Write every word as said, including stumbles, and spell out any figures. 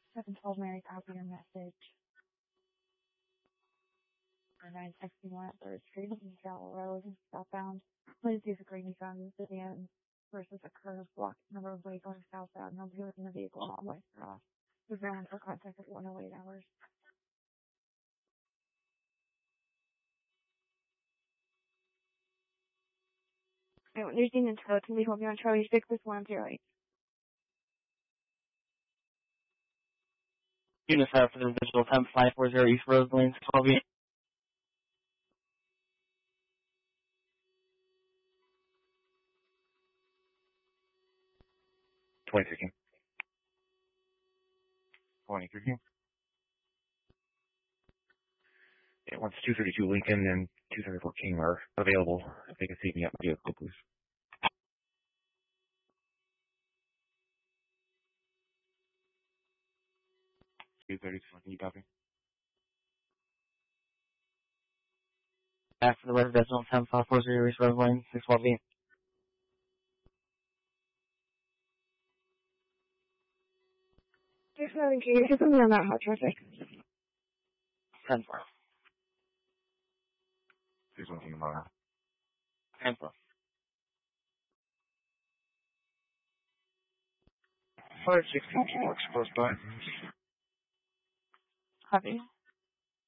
seven twelve Mary, copy your message. nine sixty-one at third Street, South Road, southbound. Please use a green gun sedan versus a curve block number of way going southbound. Nobody within the vehicle, all lights are off. We're ground for contact at one oh eight hours. Okay, when you're seen in tow, can we hold you on Charlie six with one zero eight? Unit five for the visual time five four zero East Rose Lane, twelve eight. twenty-three King. twenty-three King. Yeah, once two thirty-two Lincoln and two thirty-four King are available, if they can see me up my vehicle, please. two thirty-two, can you copy? Back for the residential time five four zero East Rose Lane, six twelve eight. There's nothing, can you get something on that hot traffic? ten four. There's one King tomorrow. ten four. five sixteen King works close by. Copy.